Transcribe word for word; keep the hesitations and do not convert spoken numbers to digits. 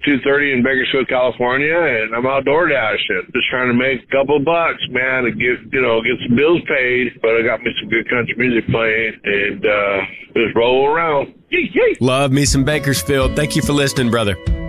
two thirty in Bakersfield, California, and I'm outdoor dashing, just trying to make a couple of bucks, man, to get, you know, get some bills paid. But I got me some good country music playing, and uh, just roll around. Yee, yee. Love me some Bakersfield. Thank you for listening, brother.